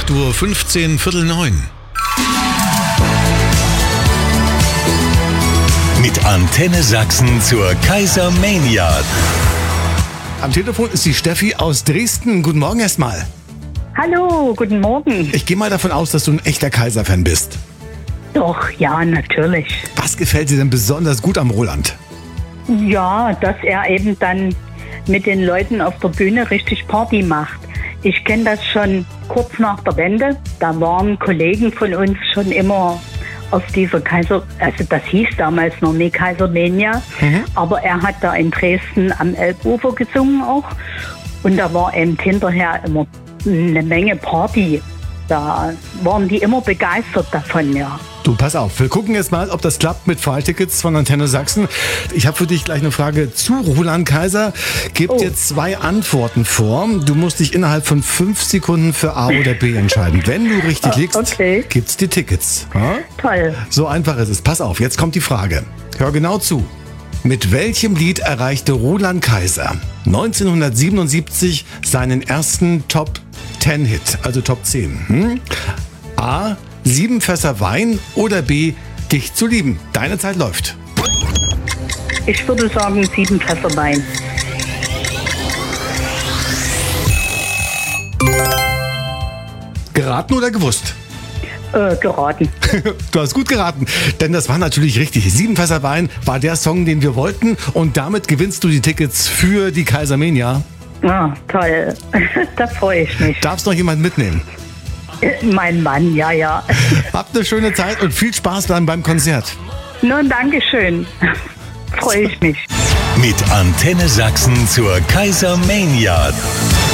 8:15 Uhr, Viertel 9. Mit Antenne Sachsen zur Kaisermania. Am Telefon ist die Steffi aus Dresden. Guten Morgen erstmal. Hallo, guten Morgen. Ich gehe mal davon aus, dass du ein echter Kaiser-Fan bist. Doch, ja, natürlich. Was gefällt dir denn besonders gut am Roland? Ja, dass er eben dann mit den Leuten auf der Bühne richtig Party macht. Ich kenne das schon kurz nach der Wende. Da waren Kollegen von uns schon immer auf dieser also das hieß damals noch nie Kaisermania, aber er hat da in Dresden am Elbufer gesungen auch. Und da war eben hinterher immer eine Menge Party. Da waren die immer begeistert davon, ja. Du, pass auf, wir gucken jetzt mal, ob das klappt mit Freitickets von Antenne Sachsen. Ich habe für dich gleich eine Frage zu Roland Kaiser. Gib dir 2 Antworten vor. Du musst dich innerhalb von 5 Sekunden für A oder B entscheiden. Wenn du richtig liegst, gibt's die Tickets. Ja? Toll. So einfach ist es. Pass auf, jetzt kommt die Frage. Hör genau zu. Mit welchem Lied erreichte Roland Kaiser 1977 seinen ersten Top-10-Hit, also Top 10? A. 7 Fässer Wein oder B. Dich zu lieben. Deine Zeit läuft. Ich würde sagen 7 Fässer Wein. Geraten oder gewusst? Geraten. Du hast gut geraten, denn das war natürlich richtig. 7 Fässer Wein war der Song, den wir wollten, und damit gewinnst du die Tickets für die Kaisermania. Ah, toll. Da freue ich mich. Darfst noch jemand mitnehmen? Mein Mann, ja. Habt eine schöne Zeit und viel Spaß dann beim Konzert. Nun, Dankeschön. Freue ich mich. Mit Antenne Sachsen zur Kaisermania.